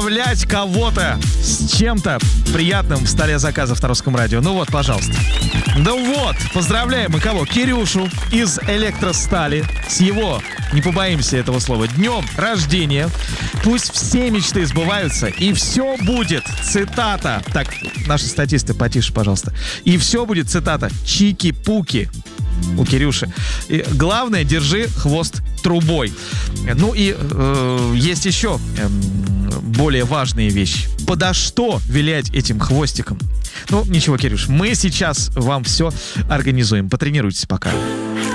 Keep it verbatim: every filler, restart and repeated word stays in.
поздравлять кого-то с чем-то приятным в столе заказов на Русском радио. Ну вот, пожалуйста. Да вот, поздравляем мы кого? Кирюшу из Электростали с его, не побоимся этого слова, днем рождения. Пусть все мечты сбываются, и все будет, цитата. Так, наши статисты, потише, пожалуйста. И все будет, цитата, чики-пуки у Кирюши. И главное, держи хвост трубой. Ну и э, есть еще э, более важные вещи. Подо что вилять этим хвостиком? Ну, ничего, Кирюш, мы сейчас вам все организуем. Потренируйтесь пока.